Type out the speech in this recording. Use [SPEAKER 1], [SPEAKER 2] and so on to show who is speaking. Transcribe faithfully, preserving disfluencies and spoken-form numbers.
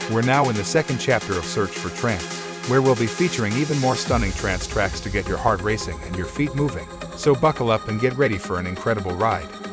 [SPEAKER 1] We're now in the second chapter of Search for Trance, where we'll be featuring even more stunning trance tracks to get your heart racing and your feet moving. So buckle up and get ready for an incredible ride.